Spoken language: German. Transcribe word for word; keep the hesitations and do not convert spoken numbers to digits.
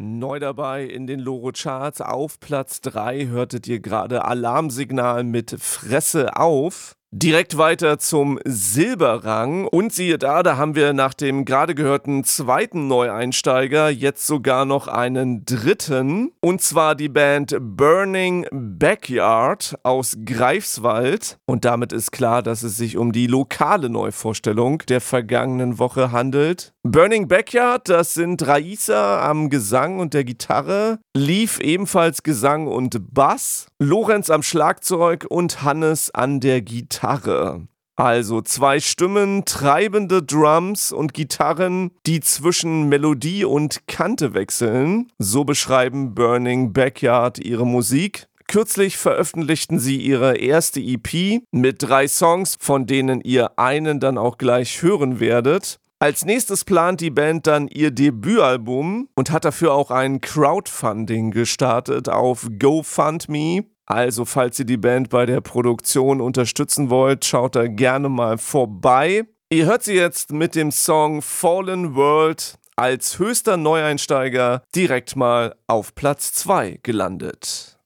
Neu dabei in den Loro-Charts auf Platz drei hörtet ihr gerade Alarmsignal mit Fresse auf. Direkt weiter zum Silberrang und siehe da, da haben wir nach dem gerade gehörten zweiten Neueinsteiger jetzt sogar noch einen dritten, und zwar die Band Burning Backyard aus Greifswald, und damit ist klar, dass es sich um die lokale Neuvorstellung der vergangenen Woche handelt. Burning Backyard, das sind Raisa am Gesang und der Gitarre, Lief ebenfalls Gesang und Bass, Lorenz am Schlagzeug und Hannes an der Gitarre. Also zwei Stimmen, treibende Drums und Gitarren, die zwischen Melodie und Kante wechseln. So beschreiben Burning Backyard ihre Musik. Kürzlich veröffentlichten sie ihre erste E P mit drei Songs, von denen ihr einen dann auch gleich hören werdet. Als nächstes plant die Band dann ihr Debütalbum und hat dafür auch ein Crowdfunding gestartet auf GoFundMe. Also falls ihr die Band bei der Produktion unterstützen wollt, schaut da gerne mal vorbei. Ihr hört sie jetzt mit dem Song Fallen World als höchster Neueinsteiger direkt mal auf Platz zwei gelandet.